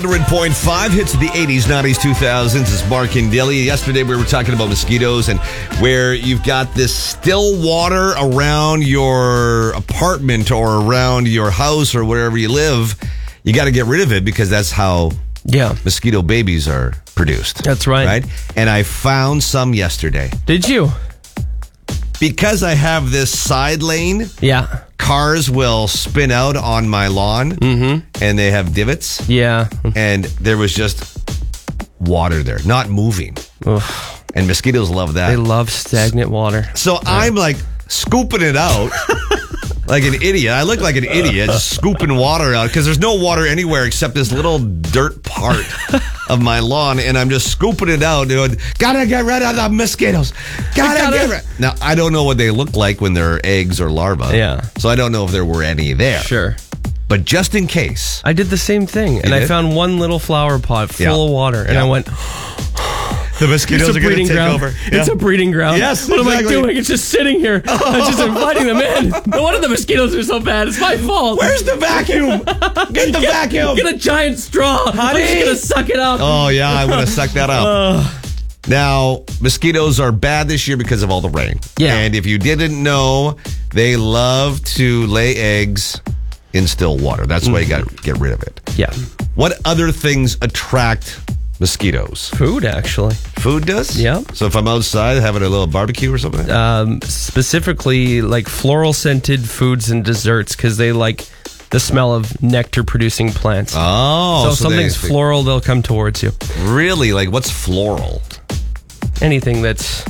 100.5 hits of the 80s, 90s, 2000s. It's Mark and Dilly. Yesterday we were talking about mosquitoes and where you've got this still water around your apartment or around your house or wherever you live. You got to get rid of it because that's how mosquito babies are produced. That's right. Right? And I found some yesterday. Did you? Because I have this side lane. Yeah. Cars will spin out on my lawn, and they have divots. Yeah. And there was just water there, not moving. Ugh. And mosquitoes love that. They love stagnant water. So I'm like scooping it out like an idiot. I look like an idiot just scooping water out because there's no water anywhere except this little dirt part of my lawn. And I'm just scooping it out. Doing, gotta get rid of the mosquitoes. Gotta get rid. Now, I don't know what they look like when they're eggs or larvae. Yeah. So I don't know if there were any there. Sure. But just in case. I did the same thing. And I found one little flower pot full of water. And I went... The mosquitoes are going to take over. It's a breeding ground. Yes, what exactly. am I doing? It's just sitting here. I'm just inviting them in. No wonder the mosquitoes are so bad. It's my fault. Where's the vacuum? Get the vacuum. Get a giant straw. Honey. I'm just going to suck it up. Oh, yeah, I want to suck that up. Now, mosquitoes are bad this year because of all the rain. Yeah. And if you didn't know, they love to lay eggs in still water. That's why you got to get rid of it. Yeah. What other things attract mosquitoes? Food, actually. Food does? Yeah. So if I'm outside having a little barbecue or something? Specifically, like floral scented foods and desserts because they like the smell of nectar producing plants. Oh. So if something's floral, they'll come towards you. Really? Like what's floral? Anything that's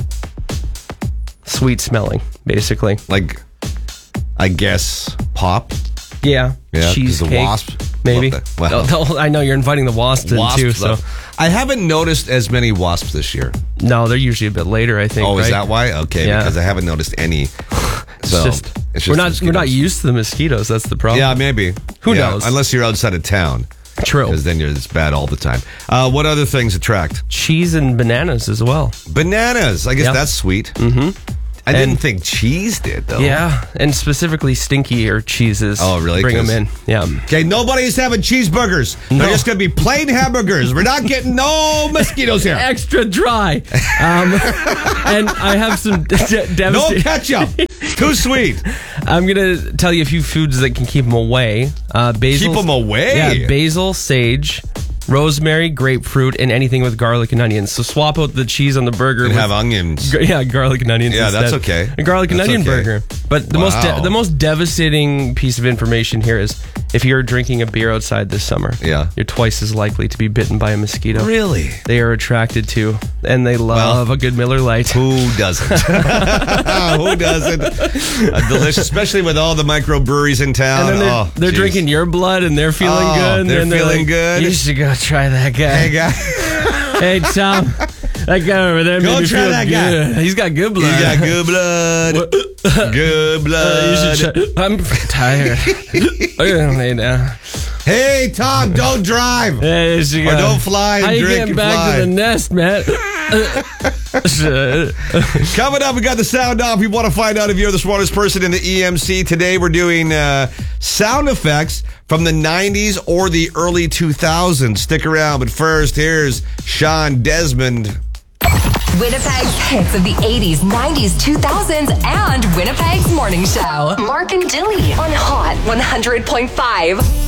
sweet smelling, basically. Like, I guess, pop? Yeah. Cheesecake. The wasp. Maybe. Well, I know you're inviting the wasps in too. So I haven't noticed as many wasps this year. No, they're usually a bit later, I think. Oh, right? Is that why? Okay, Yeah. because I haven't noticed any. So It's just we're not used to the mosquitoes. That's the problem. Yeah, maybe. Who knows? Unless you're outside of town. True. Because then it's bad all the time. What other things attract? Cheese and bananas as well. Bananas. I guess that's sweet. Mm-hmm. I didn't think cheese did, though. Yeah, and specifically stinkier cheeses. Oh, really? Bring them in. Yeah. Okay, nobody's having cheeseburgers. No. They're just going to be plain hamburgers. We're not getting no mosquitoes here. Extra dry. And I have some devastating... No ketchup. Too sweet. I'm going to tell you a few foods that can keep them away. Basil, Keep them away? Yeah, basil, sage, rosemary, grapefruit, and anything with garlic and onions. So swap out the cheese on the burger. And have onions. Yeah, garlic and onions Yeah, instead. that's okay. A garlic and onion burger. But the most devastating piece of information here is if you're drinking a beer outside this summer, you're twice as likely to be bitten by a mosquito. Really? They are attracted to, and they love a good Miller Lite. Who doesn't? Who doesn't? Delicious, especially with all the microbreweries in town. And then they're drinking your blood, and they're feeling good. And they're feeling good. You should go try that guy. Hey, guy. Hey, Tom. That guy over there made me try feel that good. He's got good blood. He's got good blood. Good blood. You should try. I'm tired. I'm gonna lay down. Hey, Tom, don't drive. Hey, or don't fly and How drink you getting and back fly. to the nest, man? Coming up, we got the sound off. We want to find out if you're the smartest person in the EMC. Today, we're doing sound effects from the 90s or the early 2000s. Stick around. But first, here's Sean Desmond. Winnipeg's hits of the 80s, 90s, 2000s, and Winnipeg's morning show. Mark and Dilly on Hot 100.5.